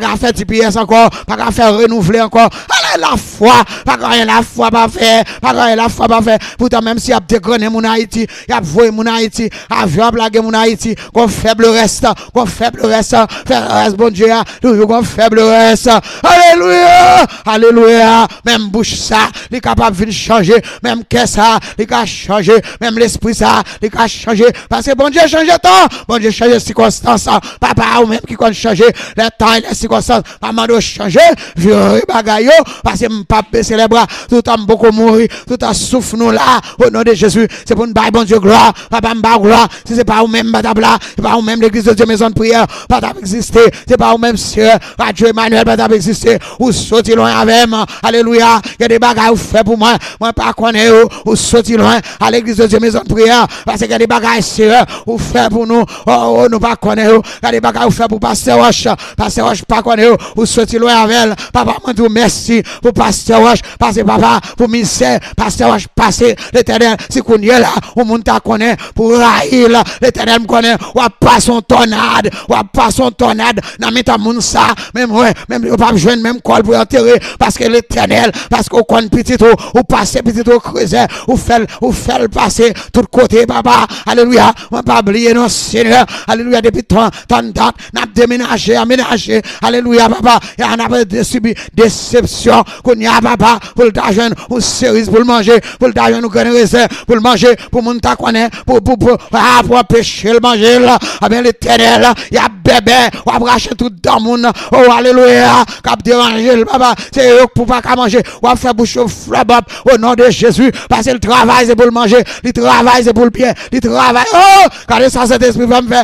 qu'à faire TPS encore, pas qu'à faire renouveler encore. Allez, la foi, pas qu'à la foi pas faire, pas qu'à la foi pas faire. Pourtant, même si y a déconné mon Haïti, y a voué mon Haïti, avion a blagué mon Haïti, qu'on faible reste, faire bon Dieu, toujours qu'on faible reste. Alléluia, alléluia. Même bouche ça, il est capable de changer, même qu'est-ce ça, il est changer, même l'esprit ça, il est changer. Parce que bon Dieu change le temps, bon Dieu change les circonstances, papa ou même qui compte changer le temps et les circonstances, maman doit changer, vieux bagaille, parce que m'pas baisser les bras, tout en beaucoup mourir, tout en souffre nous là, au nom de Jésus, c'est pour nous bailler bon Dieu gloire, papa m'ba gloire, si c'est pas ou même badabla, c'est pas ou même l'église de Dieu maison de prière, pas d'exister, c'est pas ou même sœur, Radio Emmanuel, pas d'exister, ou sortir loin avec moi, alléluia, il y a des bagailles ou fait pour moi pas connaître, ou sortir loin à l'église de Dieu maison de prière, parce qu'il y a des bagailles sœur, ou fait pour nous, nous pas connaître, il y a des bagailles ou fait pour Pasteur Roche pas connaître, ou sortir loin avec elle, papa, moi tout merci pour Pasteur Roche, parce que papa, pour ministère, Pasteur Roche passer, l'éternel, si qu'on y est là, au monde t'a connaît, pour Raïl, l'éternel me connaît, ou pas son tornade, n'a mis ta moun ça, même ouais, même pas besoin même col pour enterrer, parce que l'éternel, parce qu'on connaît petit ou passer petit au creuset, ou fait passer tout côté, papa, alléluia, on pas oublier non, Seigneur, alléluia, depuis tant, n'a déménagé, aménagé, alléluia, papa, et on a subi déception, qu'on y a, papa, pour le d'argent, ou cerise pour le manger, pour le d'argent, nous connaissons, pour le manger, pour mon ta connaît, pour pêcher le manger, là, avec l'éternel, il y a bébé, on va racheter tout dans le monde, oh, alléluia, cap déranger, le papa, c'est eux pour pas manger, on va faire bouche au flabop, au nom de Jésus, parce que le travail c'est pour le manger, le travail c'est pour le bien, le travail, oh, quand ça cet esprit va me faire,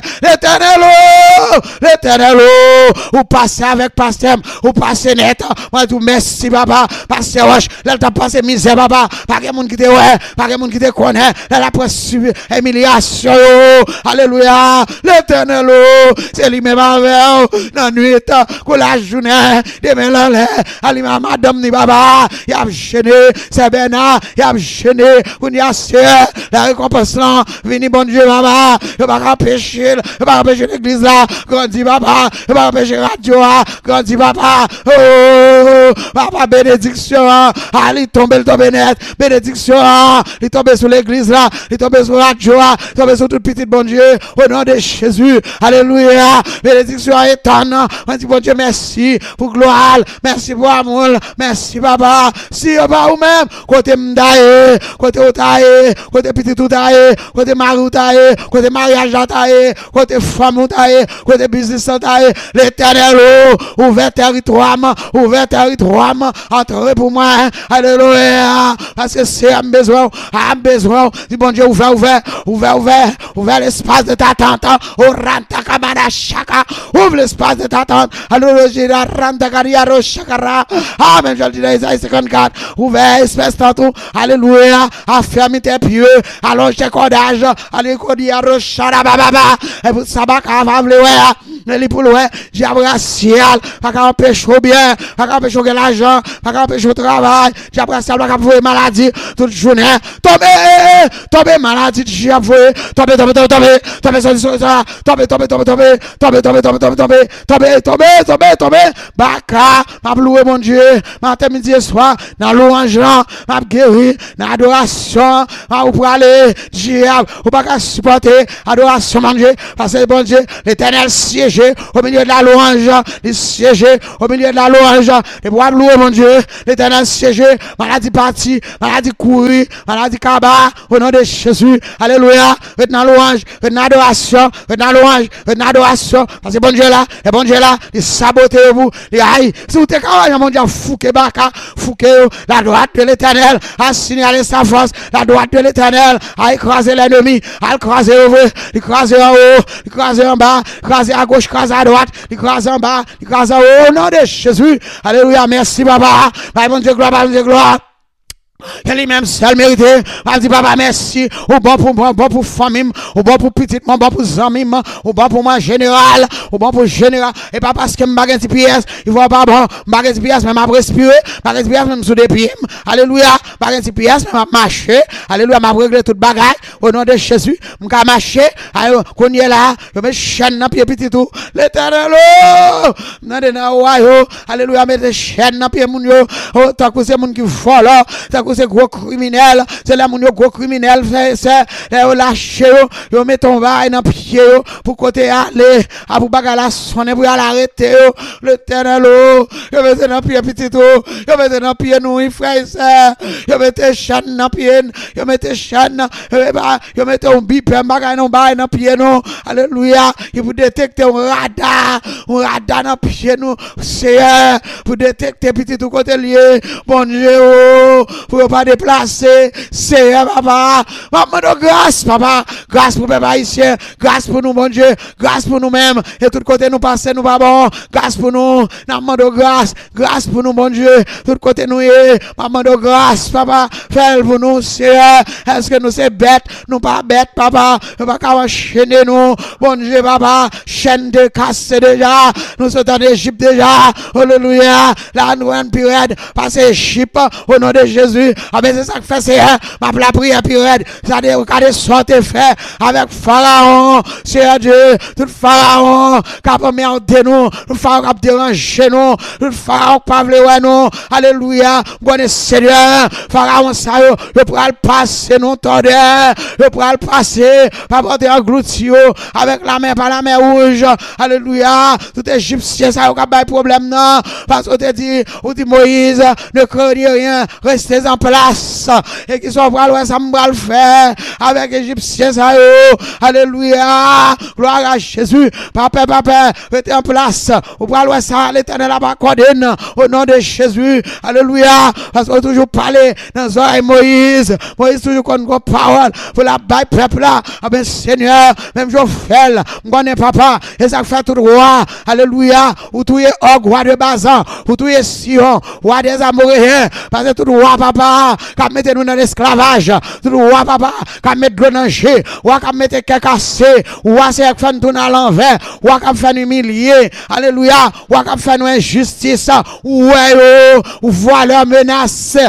l'éternel, ou passer avec pasteur, ou passer net, moi tout merci papa, pasteur Roche, là t'as passé misère papa, pas que monde qui te ouais, pas que monde qui te connaît, là la presse humiliation, alléluia, l'éternel, c'est lui-même avec, dans nuit, que la journée, demain là, alléluia, madame ni baba, y a gêné, c'est Bernard, y a gêné, on y a la récompense là, vini bon Dieu baba, il va pas empêcher l'église là, grandi baba, il va empêcher radio là, grandi baba, oh, papa bénédiction, allez tomber net, bénédiction, il tombe sur l'église là, il tombe sur radio là, il tombe sur tout petit bon Dieu, au nom de Jésus, alléluia, bénédiction éternelle, on dit bon Dieu merci pour gloire, merci pour amour, merci papa, si on va ou même, côté m'daye, côté otaye, côté petit otaye, côté mari otaye, côté mariage otaye, côté femme otaye, côté business otaye, l'éternel ouvert territoire, entrez pour moi, alléluia, parce que c'est un besoin, si bon Dieu ouvert l'espace de ta tente, ranta kabana chaka, ouvre l'espace de ta tente, alléluia, ranta kariaro chakara, amen, je le dis dans Isaïe 54, ouvert l'espace tantôt, alléluia, affermi tes pieds, allonge tes cordages, alléluia, rochara bababa, et pour ça, les pour loin, diable ciel, pas qu'à empêcher bien, pas qu'à empêcher l'argent, pas qu'à empêcher le travail, diable ciel, pas qu'à empêcher maladie, toute journée, tomber maladie, diable, tomber, baka, m'a loué mon Dieu, matin, midi et soir, dans louange, m'a guéri, dans adoration, m'a ou pour aller, diable, ou pas qu'à supporter, adoration manger, parce que bon Dieu, l'éternel siège au milieu de la louange, il siège au milieu de la louange, et pour louer mon Dieu, l'éternel siège, maladie partie, maladie courir, maladie cabas, au nom de Jésus, alléluia, dans louange, dans adoration, dans louange, dans adoration, parce que bon Dieu là, il sabote vous, il aïe, si vous êtes capable, mon Dieu, fouquez baka, fouquez la droite de l'éternel, à signaler sa force, la droite de l'éternel, à écraser l'ennemi, à écraser en haut, écraser en bas, écraser à gauche, écraser à droite, écraser en bas, écraser en haut, au nom de Jésus, alléluia, merci papa, mon Dieu, gloire, que lui-même seul mérité. Je dis, papa, merci. Ou bon pour famille, ou bon pour petite, ou bon pour amis, ou bon pour moi général, ou bon pour général. Et pas parce que je suis un petit pièce, il faut pas bon, je suis un petit pièce, mais je respirer, je suis un petit pièce, même sous des pieds. Alléluia, je suis un petit pièce, mais je marcher. Alléluia, je régler toute bagaille. Au nom de Jésus, je vais marcher. Quand il est là, je me chaîne dans pied petit tout. L'éternel, alléluia, je mets chaîne dans pied mon yo. Tant que c'est mon qui vole, tant que c'est gros criminel, c'est là mon gros criminel, c'est lâché, yo met ton bail dans pied pour côté aller, à pour bagarre la sonner pour aller arrêter l'éternel, yo met dans pied petit tout, yo met dans pied nous frère ça, yo met chaîne dans pied, yo met chaîne, yo met un bip bagarre dans bail dans pied nous, alléluia, il vous détecter un radar dans pied nous, c'est pour détecter petit tout côté lié, bon Dieu, pour pas déplacer, c'est papa, maman de grâce, papa, grâce pour papa ici, grâce pour nous, bon Dieu, grâce pour nous-mêmes, et tout côté nous passer, nous pas bon, grâce pour nous, maman de grâce pour nous, bon Dieu, tout côté nous, maman de grâce, papa, fais pour nous, c'est, est-ce que nous c'est bête, nous pas bête, papa, nous pas qu'à enchaîner nous, bon Dieu, papa, chaîne de casse déjà, nous sommes en Égypte déjà, alléluia, la nouvelle période, passer Égypte, au nom de Jésus, avec c'est ça que fait, c'est, ma prière période, ça de regarder sortir fait, avec Pharaon, c'est Dieu, tout Pharaon, qui a merdé nous, tout Pharaon qui a dérangé nous, tout Pharaon qui a voulu nous, alléluia, bon Seigneur, Pharaon, ça, je pourrais le passer, nous, tordé, je pourrais le passer, pas porter un glouti, avec la main, par la main rouge, alléluia, tout Égyptien, ça, il a pas de problème, non, parce que tu dit Moïse, ne craignez rien, restez en place, et qui sont prêts, ça me le faire, avec Égyptien, ça, alléluia, gloire à Jésus, papa, restez en place, ou prêts, ça, l'éternel a pas accordé, au nom de Jésus, alléluia, parce qu'on toujours parlé dans les oreilles Moïse toujours qu'on a parole, pour la baille peuple là, ah ben Seigneur, même je fais, je connais papa, et ça fait tout roi, alléluia, ou tout est roi de Bazan, ou tout est Sion, roi des Amoréens, parce que tout roi papa, qui mette nous dans l'esclavage, tout roi papa, qui mette de danger, roi qui mette quelqu'un cassé, roi c'est qui fait tourner à l'envers, roi qui fait nous humilier, alléluia, roi qui fait nous injustice, ouais, vois leur menace,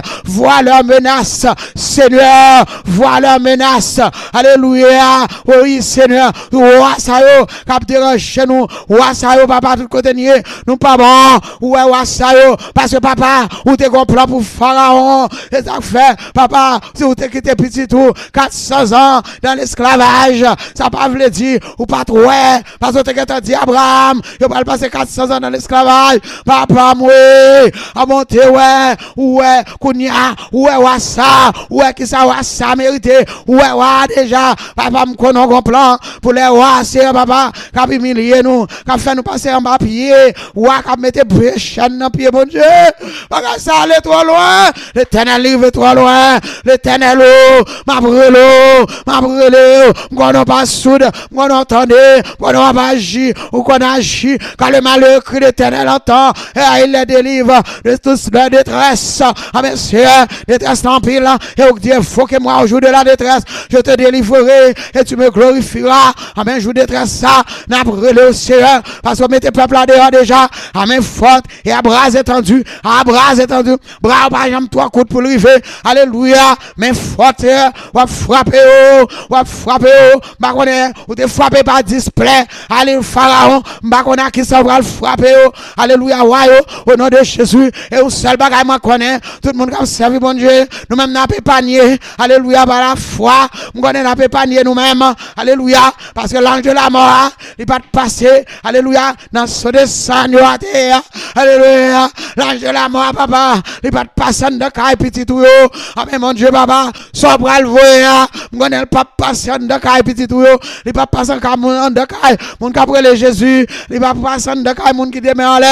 Seigneur, vois leur menace, alléluia, oui Seigneur, roi ça yo, qui dérange nous, roi ça yo, papa, tout côté nier, nous pas bon, ouais, roi ça yo, parce que papa, ou t'es un plan pour Pharaon, et ça fait, papa, si vous t'es quitté petit tout, 400 ans dans l'esclavage, ça pas veut dire, ou pas trop, parce que t'es dit Abraham, il va passer 400 ans dans l'esclavage, papa, moi, à monter, ouais, Kounia, ouais, ça, ouais, qui ça, ouais, ça mérité, ouais, déjà, papa, me connaît un plan, pour les rois, c'est papa, qui a humilié nous, qui a fait nous passer en bas pied, ouais, qui a mis chaîne dans pied, mon Dieu, parce que ça allait trop loin, l'éternel livre trop loin, l'éternel, m'a brûlé, qu'on n'a pas soude, qu'on entendait, qu'on n'a pas agi, ou qu'on agit, quand le malheur crie l'éternel entend, et il les délivre de toute leur détresse, amen, Seigneur, détresse en pile, et au Dieu, faut que moi, au jour de la détresse, je te délivrerai, et tu me glorifieras, amen, jour de détresse, ça, n'a brûlé au Seigneur, parce que mettez peuple là dehors déjà, amen, forte, et à bras étendus, bras par exemple, 3 coups pour lever, alléluia, mais forte, ou frapper, bah qu'on est, ou te frapper par display, allez, Pharaon, bah qu'on a qui s'en va le frapper, alléluia, au nom de Jésus, et au seul bagage, moi connais, tout le monde qui a servi, bon Dieu, nous-mêmes n'a pas nier, alléluia, par la foi, nous connaissons n'a pas nier nous-mêmes, alléluia, parce que l'ange de la mort, il va passer, alléluia, dans ce dessin, alléluia, l'ange de la mort, papa, il va passer dans caille petit tout, amen, mon Dieu, papa, son bras le voyant, nous connaissons pas passer dans caille petit tout, il va passer dans caille, mon caille, Jésus, il va passer dans caille, mon qui demeure en l'air,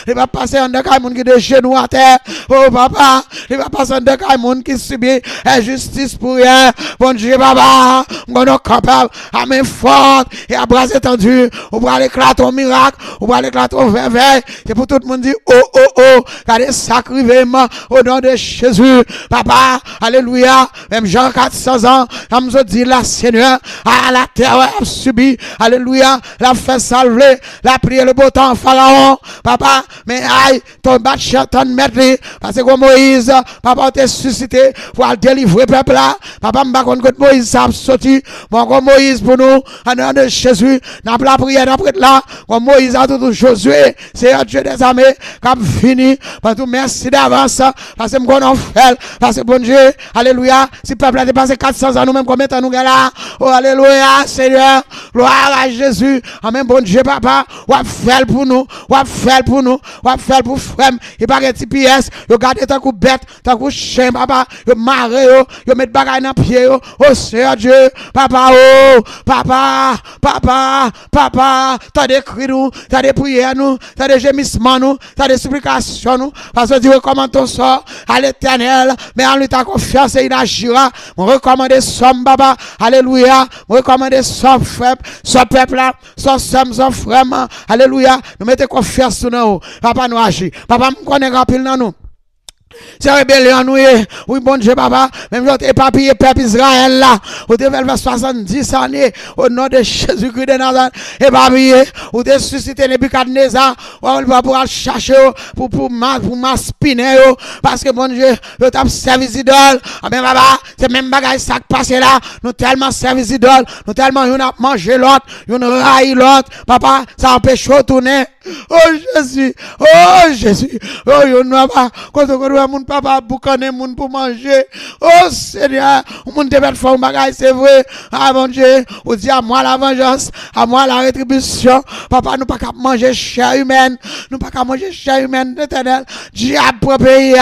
il va passer en décaille monde qui de genoux à terre. Oh papa, il va passer en décaille monde qui subit injustice pour rien. Bon Dieu, papa, on est capable à main forte et à bras étendus. On va l'éclater au miracle, on va l'éclater au verre. C'est pour tout le monde dire, oh, oh, oh, regardez sacrifiement au nom de Jésus. Papa, alléluia, même Jean 400 ans, comme je dis là, Seigneur, à la terre a subi, alléluia, la fait salver, la prière le beau temps, Pharaon, papa, mais aïe, ton battu, ton maître, parce que Moïse, papa, t'es suscité pour délivrer le peuple là, papa, m'a contre Moïse, ça a sorti, bon, comme Moïse pour nous, en nom de Jésus, n'a pas la prière d'après là, comme Moïse a tout Josué, c'est un Dieu des armées, qui a fini, parce que merci d'avance, parce que nous avons fait, parce que bon Dieu, alléluia, si le peuple a dépassé 400 ans, nous-mêmes, combien de temps nous avons là, oh, alléluia, Seigneur, gloire à Jésus, amen, bon Dieu, papa, ou a fait pour nous, ou a fait pour nous, ou a fait pour frère, il pas de pièces, vous gardez tant que bête, tant que chien, papa, vous marrez, vous mettez bagaille dans pied, oh, Seigneur Dieu, papa, oh, papa, papa, papa, t'as des cris nous, t'as des prières nous, t'as des gémissements nous, t'as des supplications nous, parce que Dieu recommande ton sort à l'éternel, mais en lui ta confiance et il agira, on recommande somme, papa, alléluia, on recommande somme, frère, son peuple là, son somme, son frère, alléluia, nous mettons confiance sur nous, papa nous agit, papa nous connaît rapide dans nous. C'est rébellion nous, oui, bon Dieu, papa, même l'autre éparpillé, peuple Israël là, vous devez faire 70 années, au nom de Jésus-Christ de Nazareth, éparpillé, vous devez susciter Nebuchadnezzar, on va pouvoir chercher, pour m'aspiner, parce que bon Dieu, vous avez servi d'idole, mais papa, c'est même bagaille ça qui passe là, nous tellement servi d'idole, nous tellement, on a mangé l'autre, on a raillé l'autre, papa, ça empêche de tourner. Oh Jésus, oh yon n'a pas, quand on voit mon papa boucaner moun pour manger, oh Seigneur, moun te mettre fort bagay, c'est vrai, ah mon Dieu, on dit à moi la vengeance, à moi la rétribution, papa nous pas qu'à manger chair humaine, nous pas qu'à manger chair humaine d'éternel, diable pour pays,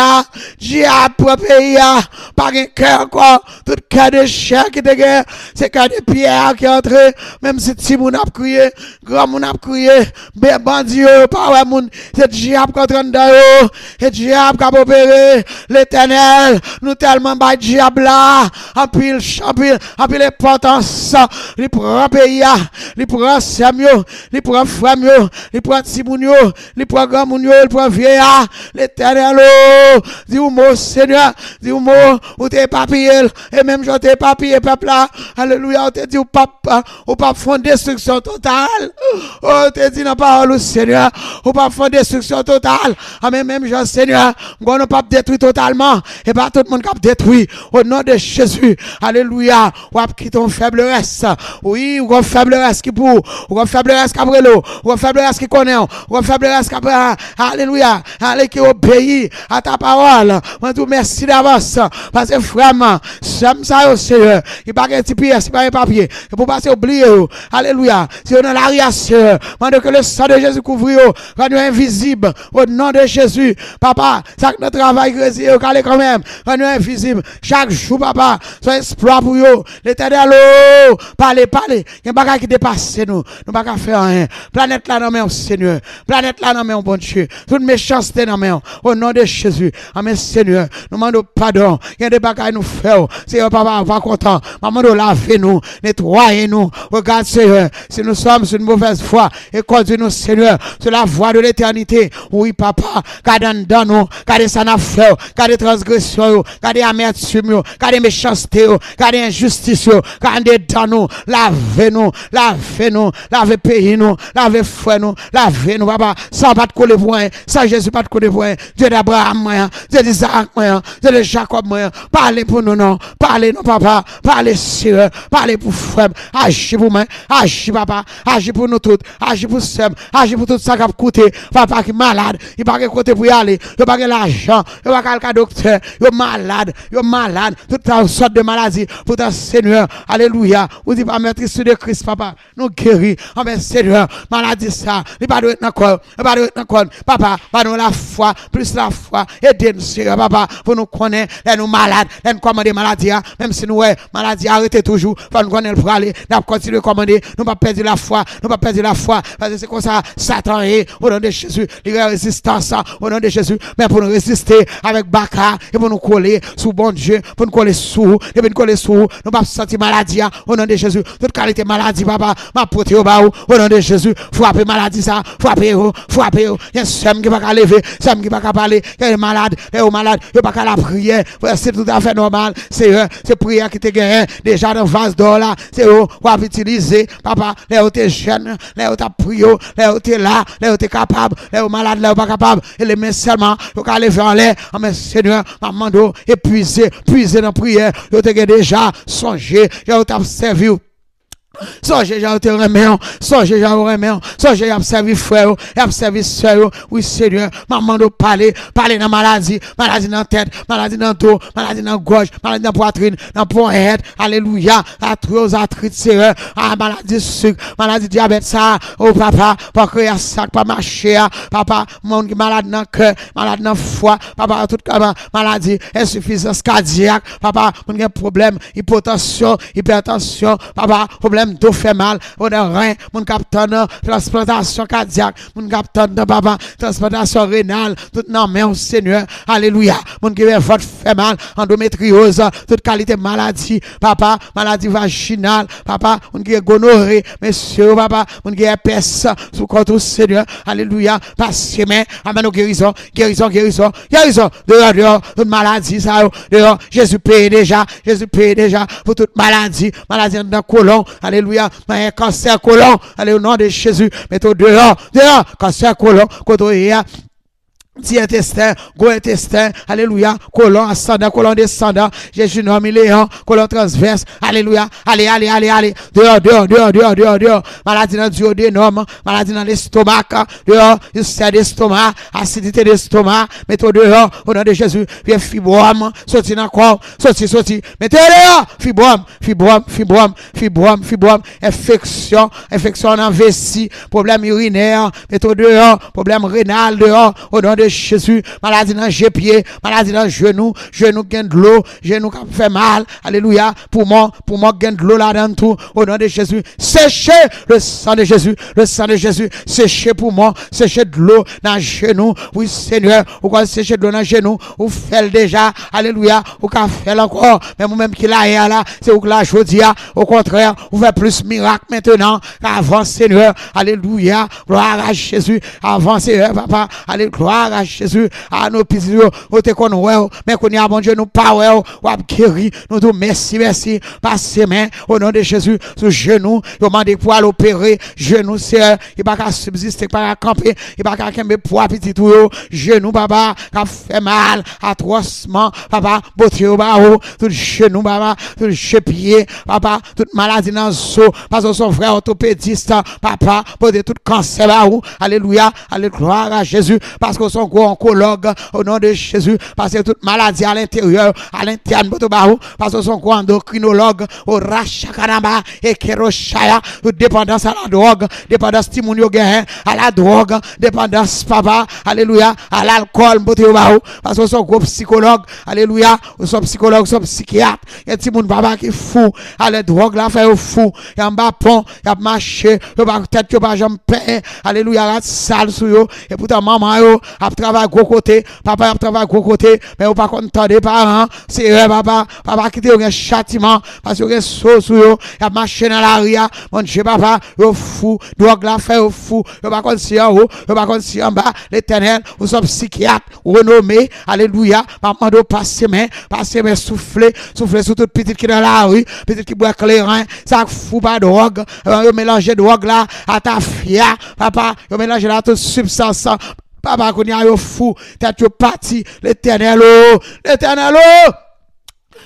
pas un cœur encore, tout cœur de chair qui te gagne, c'est cœur de pierre qui est entré, même si petit moun a crié, grand moun a crié, bandit pas ouais moun, c'est diable qui est en train de c'est diable qui a opéré l'éternel, nous tellement bas diable là, en pile, l'importance, il prend pays, il prend Samuel, il prend frère, il prend Timounio, il prend grand mounio, il prend vieillard, l'éternel, dis ou mot Seigneur, dis ou mot, ou t'es papier, et même je t'ai papier, peuple là, alléluia, ou t'es dit ou pas fond destruction totale, oh t'es dit dans parole Seigneur, ou pas fond destruction totale, amen, même je Seigneur, on ne pas détruire totalement, et pas tout le monde qui détruit, au nom de Jésus, alléluia, ou a quitté ton faiblesse, oui, ou un faiblesse qui pour, ou un faiblesse qui après l'eau, ou un faiblesse qui connaît, ou un faiblesse qui après, alléluia, allez qui obéit à ta parole, moi tout merci d'avance, parce que vraiment, j'aime ça au Seigneur, il pas un petit pièce, il pas un papier, et pour passer oublier, alléluia, si on a l'arrière, Seigneur, moi que le sang de Jésus couvre, rendu invisible, au nom de Jésus, papa, ça que notre travail grésille, calé quand même, rendu invisible, chaque jour, papa, soit exploit pour vous, l'éternel, parlez, il y a un bagage qui dépasse nous, nous pas qu'à faire rien, planète là dans main, Seigneur, planète là dans main, bon Dieu, toute méchanceté dans main, au nom de Jésus, amen, Seigneur, nous demandons pardon, il y a des bagages nous faire, Seigneur, papa, pas content, maman, nous laver nous, nettoyer nous, regarde, Seigneur, si nous sommes sur une mauvaise foi, et conduis-nous, Seigneur, sur la voie de l'éternité, oui, papa, garde dans nous, garde ça n'a fait, garde transgression, garde amertume, garde méchanceté, garde injustice, garde dans nous, lavez-nous, lavez pays nous, lavez frère nous, lavez-nous, papa, sans pas de coller point, sans Jésus pas de coller point, Dieu d'Abraham, Dieu d'Isaac, Dieu de Jacob, parlez pour nous, non, parlez nous, papa, parlez sœur, parlez pour frère, agis pour moi, agis papa, agis pour nous tous, agis pour Sem, agis pour tout ça qui a coûté, papa qui est malade, il pas de côté pour y aller, il pas de l'argent, yo pas qu'à docteur, yo malade, toute sorte de maladie, pour ton Seigneur, alléluia, ou dit pas mettre sur de Christ, papa, nous guéris, oh ben Seigneur, maladie ça, il pas doit être encore, papa, pas nous la foi, plus la foi, aidez-nous, Seigneur, papa, pour nous connaître, nous malades, nous commander maladie, même si nous, maladie, arrêtez toujours, pour nous connaître pour aller, nous continuer à commander, nous pas perdre la foi, parce que c'est comme ça, Satan est, au nom de Jésus, il y a résistance, au nom de Jésus, mais pour nous résister avec Baka, et pour nous coller sous bon Dieu, pour nous coller sous, et pour nous coller sous, nous pas sentir maladie, au nom de Jésus, toute qualité maladie, papa, ma portée au bas, au nom de Jésus, frappez maladie ça, frappez, il y a un qui va pas lever, un qui va pas parler, il est malade, il va pas la prière, c'est tout à fait normal, c'est prière qui te gagne, déjà dans vase d'or là, c'est eux, on va utiliser, papa, les où t'es jeune, les où t'as prié, les où t'es là, les où t'es capable, les où malade, les où pas capable, et les mains seulement, on va lever en l'air, mais Seigneur, maman d'eau, épuisé dans la prière, vous t'es déjà songé, vous t'as servi. Songez, j'ai été remis, songez, j'ai servi frère, j'ai servi soeur, oui Seigneur, maman de parler dans maladie dans la tête, maladie dans le dos, maladie dans la gorge, maladie dans la poitrine, dans la poitrine, alléluia, arthrite, Seigneur, maladie sucre, maladie diabète, ça, oh papa, pas que y'a ça, pas marcher, papa, mon malade dans le cœur, malade dans le foie, papa, toute maladie, insuffisance cardiaque, papa, mon problème, hypotension, hypertension, papa, problème d'eau fait mal, on a rein, mon capitaine, transplantation cardiaque, mon capitaine de papa, transplantation rénale, tout non, mais au Seigneur, alléluia, mon qui votre fait mal, endométriose, toute qualité maladie, papa, maladie vaginale, papa, mon qui est gonorrhée, messieurs, papa, mon qui est herpès, sous contre Seigneur, alléluia, passez main, amène guérison, dehors, toute maladie, ça, dehors, Jésus paye déjà, pour toute maladie dans le côlon, alléluia, mais cancer colon, allez au nom de Jésus, mettez dehors, cancer colon, côté petit intestin, gros intestin, alléluia, colon ascendant, colon descendant, Jésus nomme Léon, colon transverse, alléluia, allez, dehors, maladie dans le duodénum, maladie dans l'estomac, dehors, ulcère d'estomac, acidité d'estomac, mettez dehors, au nom de Jésus, viens fibrome, sorti dans le corps, sorti, mettez dehors, fibrome, infection dans vessie, problème urinaire, mettez dehors, problème rénal dehors, au nom de Jésus, maladie dans les pieds, maladie dans les genoux gain de l'eau, genou qui fait mal, alléluia, pour moi gain de l'eau là-dedans tout, au nom de Jésus, séchez le sang de Jésus, séchez pour moi, séchez de l'eau dans les genoux, oui Seigneur, ou quand séchez de l'eau dans les genoux, ou fait déjà, alléluia, ou quand fait encore, mais moi-même qui l'a là, c'est où que la jodia, au contraire, vous faites plus miracle maintenant, qu'avant Seigneur, alléluia, gloire à Jésus, avant Seigneur, papa, allez, gloire à Jésus, à nos petits, au te connaît, mais qu'on y a bon Dieu, nous power, ou a guéri, nous disons merci, passez main, au nom de Jésus, sous genou, nous demandons pour l'opérer, genou, c'est, il va pas subsister, il va pas camper, il va pas camper pour petit tout, genou, papa, qui fait mal, atrocement, papa, beauté au bas, tout genou, papa, tout pied, papa, toute maladie dans le dos, parce que son frère orthopédiste, papa, pour tout cancer, alléluia, gloire à Jésus, parce que son gros oncologue, au nom de Jésus, parce que toute maladie à l'intérieur, à l'interne, parce que son gros endocrinologue, au rachakanaba, et keroshaya, toute dépendance à la drogue, dépendance timonio gain, à la drogue, dépendance, papa, alléluia, à l'alcool, parce que son gros psychologue, alléluia, son psychologue, son psychiatre, il y a timon papa qui fou, à la drogue, là, fait fou, il y a un bapon, il y a marché, il y a peut-être que pas jamais paix, alléluia, la salle sous yo, et pourtant maman yo, a travaillé gros côté, papa a travaillé gros côté, mais ou pas content des parents, c'est vrai papa qui te un châtiment, parce que sauce sous yo, il y a marché dans la ria, mon Dieu papa, yo fou, drogue la fait fou, yo pas conscient haut, yo pas conscient en bas, l'éternel, ou son psychiatre, renommé, alléluia, maman do passer main, souffler sur toute petite qui dans la rue, petite qui boit clairin, ça fou pas drogue, yo mélanger drogue là, à ta fia, papa, yo mélanger là toute substance, papa, qu'on y a yo fou, t'as tu parti, l'éternel,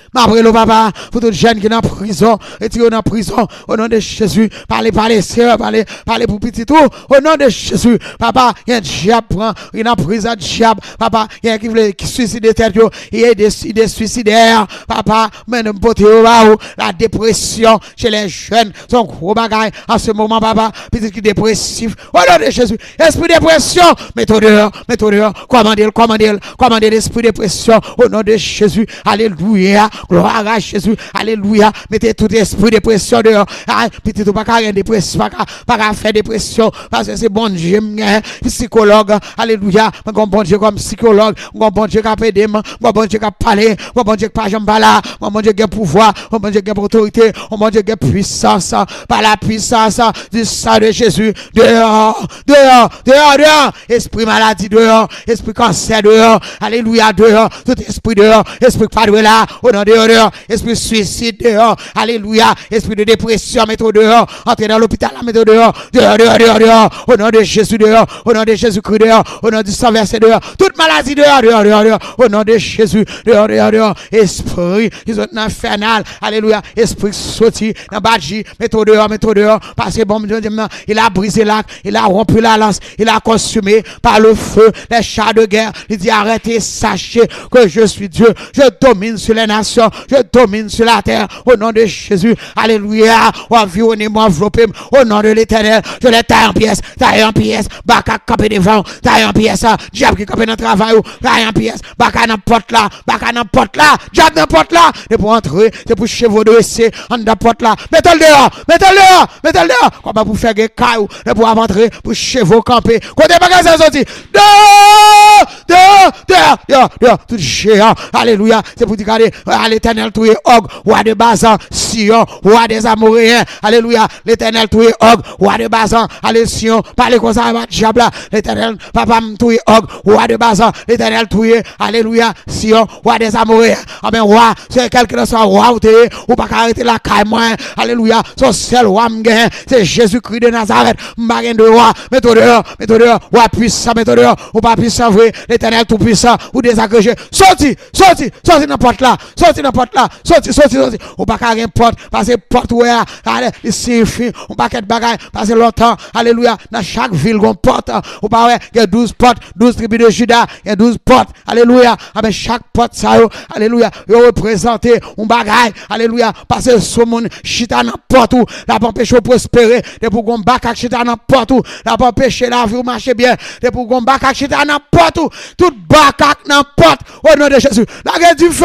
M'abrelo papa, pour tout jeune qui est en prison, retirez dans prison, au nom de Jésus, parlez, sœur, parlez pour petit tout, au nom de Jésus, papa, il y a un diable, il y a un prison diable, papa, il y a qui suicide tête, il y a des suicidaires, papa, mais ne la dépression chez les jeunes, son gros bagage, en ce moment, papa, petit qui dépressif, au nom de Jésus, esprit dépression, mettez dehors, commandez l'esprit dépression, au nom de Jésus, alléluia, gloire à Jésus, alléluia, mettez tout esprit dépression dehors, petit tout pas qu'à dépression, pas qu'à faire dépression, parce que c'est bon Dieu, psychologue, alléluia, bon Dieu comme psychologue, bon Dieu qui a aidé, bon Dieu qui a parlé, bon Dieu qui a jamais là, bon Dieu qui a pouvoir, bon Dieu qui a autorité, bon Dieu qui a puissance, par la puissance du sang de Jésus, dehors, esprit maladie dehors, esprit cancer dehors, alléluia dehors, tout esprit dehors, esprit pas de là, au nom de dehors, esprit suicide dehors, alléluia, esprit de dépression, mettez dehors, entrez dans l'hôpital, mettez dehors, au nom de Jésus dehors, au nom de Jésus-Christ dehors, au nom du sang versé dehors, toute maladie dehors, au nom de Jésus, dehors, esprit, ils ont infernal, alléluia, esprit sorti, dans badji, mettez dehors, parce que bon Dieu, il a brisé l'arc, il a rompu la lance, il a consumé par le feu les chars de guerre, il dit arrêtez, sachez que je suis Dieu, je domine sur les nations, je domine sur la terre, au nom de Jésus, alléluia, environnez-moi, enveloppez-moi, au nom de l'Éternel, je les taille en pièces, baka campé devant, taille en pièces, diable qui campé dans le travail, taille en pièces, baka dans porte là, diable dans porte là, c'est pour entrer, c'est pour chevaux de essai, en dans porte là, mettez-le dehors, comment vous faire des cailloux, c'est pour entrer, pour chevaux camper, côté bagage ça sorti, dehors, tout géant, alléluia, c'est pour dire, à l'Éternel, tout est Og, roi de Bazan, Sion, roi des Amoréens, alléluia, l'Éternel, tout est Og, roi de Bazan, allez, Sion, parlez comme ça, diable, l'Éternel, papa, tout est Og, roi de Bazan, l'Éternel, tout est, alléluia, Sion, roi des Amoréens, amen, roi, c'est quelqu'un qui soit roi, ou pas arrêter la caille, moi, alléluia, son seul roi, c'est Jésus-Christ de Nazareth, marine de roi, mettez dehors, roi puissant, mettez dehors, ou pas puissant, vrai, l'Éternel tout puissant, ou désagrégé, sorti n'importe là, sorti, ou pas qu'à rien porte, parce que porte, ouais, allez, ici, ou pas qu'à bagaille, parce que longtemps, alléluia, dans chaque ville, on porte, ou pas, ouais, il y a 12 portes, 12 tribus de Juda, il y a 12 portes, alléluia, mais chaque porte, ça, alléluia, il représenté, un bagaille, alléluia, parce que ce monde, chita n'importe où, la pas empêcher de prospérer, de pour qu'on bac chita n'importe où, la pas empêcher la vie ou marcher bien, de pour qu'on bac chita n'importe où, tout bac n'importe, au nom de Jésus, la guerre du feu,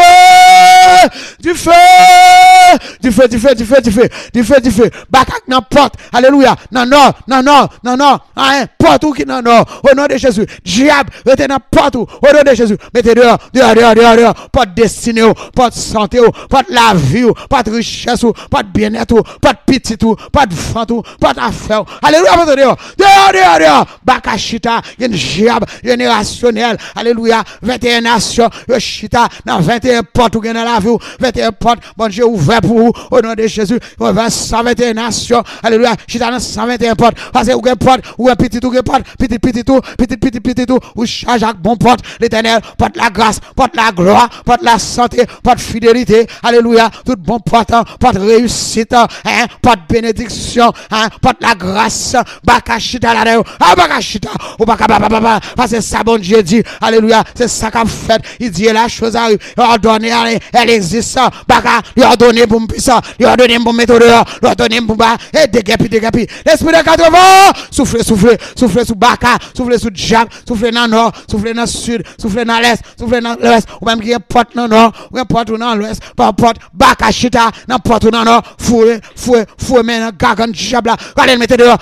bac n'importe, alléluia, non, hein, porte où qui non, au nom de Jésus, diable, rete n'importe où, au nom de Jésus, mettez dehors, porte destinée, porte santé, porte la vie, porte richesse, porte bien-être, porte petit, porte vent, porte affaire, alléluia, mettez dehors, bakashita, il y a une diable générationnel, alléluia, 21 nations, chita, dans 21 portes, ou dans la vie, 21 portes, bon Dieu, ouvert pour vous, au nom de Jésus, 121 nations, alléluia, chita dans 121 portes, parce que vous avez porte, ou un petit tout, petit tout, ou charge avec bon porte, l'Éternel, porte la grâce, porte la gloire, porte la santé, porte fidélité, alléluia, tout bon porte, porte réussite, hein, porte bénédiction, hein, porte la grâce, bakashita la dehors, bakashita, ou bakababa, parce que ça bon Dieu dit, alléluia, c'est ça qu'a fait, il dit la chose arrive, ordonné, elle existe, baka, il a donné pour puissant, il a donné pour mettre dehors, il a donné pour bas, et dégapi, l'esprit de 80, soufflez sous baka, soufflez sous diable, soufflez dans le nord, soufflez dans le sud, soufflez dans l'est, soufflez dans l'ouest, ou même qu'il y a porte dans le nord, ou un porte dans l'ouest, par porte, baka chita, dans porte dans le nord, fouet, mais gagan diable, allez le mettre dehors,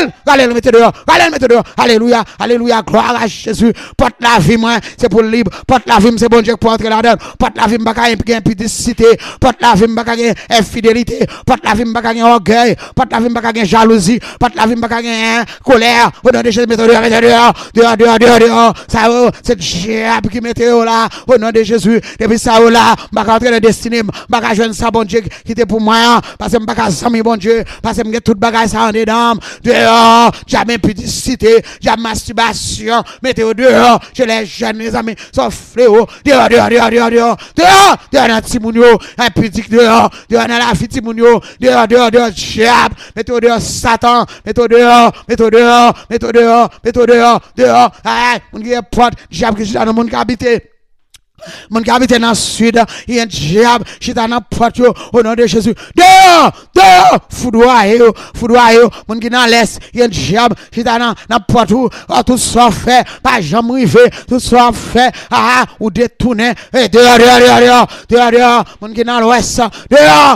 alléluia, gloire à Jésus, porte la vie, moi, c'est pour libre, porte la vie, c'est bon Dieu pour entrer là-dedans, porte la vie, m'baka une impudicité, porte la vie, m'baka une infidélité, porte la vie, m'baka une orgueil, porte la vie, m'baka une jalousie, porte la vie, m'baka une colère, au nom de Jésus, mettez dehors, ça, c'est diable qui mettez là, au nom de Jésus, depuis ça, là, m'baka entrer dans destinée, m'baka joindre ça, bon Dieu, qui était pour moi, parce que m'baka zami, bon Dieu, parce que m'baka tout bagage ça en dedans, dehors, jamais impudicité, jamais masturbation, mettez dehors, chez les jeunes, les amis, sauf fléau, dehors, dans Timounio, un petit dehors, dans la vie Timounio, dehors, diable, mettez dehors, Satan, mettez dehors, ah, on dit porte, diable qui est dans le monde qui habite. Mon qui habite dans le sud, il y a un diable, qui est dans la porte, au nom de Jésus. Dehors, foudroyez, mon qui est dans l'est, il y a un diable, qui est dans la porte, tout ça fait, pas jamais arrivé, tout ça fait, ou détourné, dehors, mon qui est dans l'ouest, dehors,